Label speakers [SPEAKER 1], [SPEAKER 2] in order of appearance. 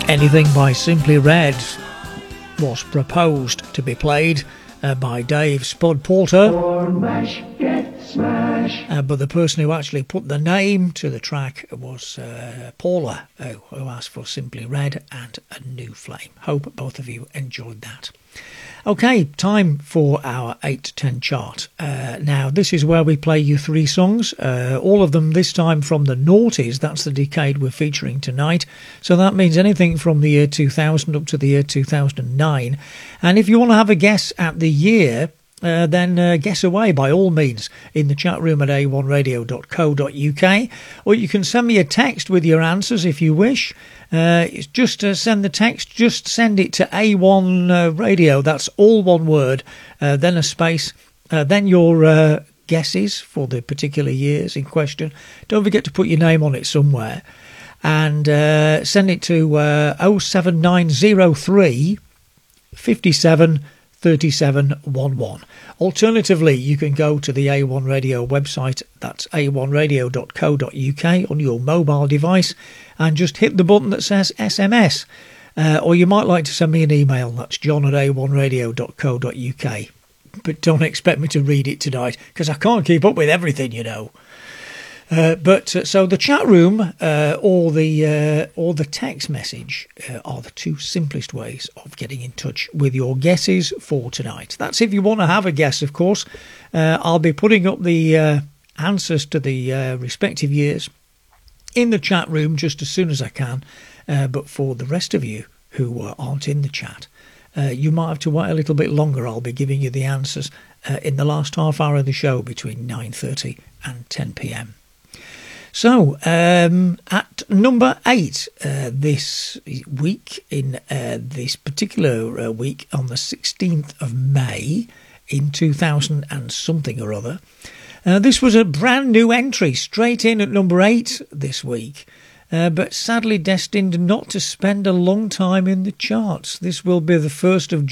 [SPEAKER 1] Anything by Simply Red was proposed to be played by Dave Spud Porter, but the person who actually put the name to the track was Paula, who asked for Simply Red and A New Flame. Hope both of you enjoyed that. Okay, time for our 8 to 10 chart. Now, this is where we play you 3 songs, all of them this time from the noughties. That's the decade we're featuring tonight. So that means anything from the year 2000 up to the year 2009. And if you want to have a guess at the year, then guess away by all means in the chat room at a1radio.co.uk, or you can send me a text with your answers if you wish. Just send the text, just send it to A1 Radio, that's all one word, then a space, then your guesses for the particular years in question. Don't forget to put your name on it somewhere, and send it to 07903 57 3711. Alternatively, you can go to the A1 Radio website, that's a1radio.co.uk, on your mobile device, and just hit the button that says SMS. Or you might like to send me an email, that's john@a1radio.co.uk. But don't expect me to read it tonight, because I can't keep up with everything, you know. So the chat room or the text message are the 2 simplest ways of getting in touch with your guesses for tonight. That's if you want to have a guess, of course. I'll be putting up the answers to the respective years in the chat room just as soon as I can. But for the rest of you who aren't in the chat, you might have to wait a little bit longer. I'll be giving you the answers in the last half hour of the show between 9:30 and 10 p.m. So, at number 8 this week, in this particular week, on the 16th of May in 2000 and something or other, this was a brand new entry, straight in at number 8 this week, but sadly destined not to spend a long time in the charts. This will be the first of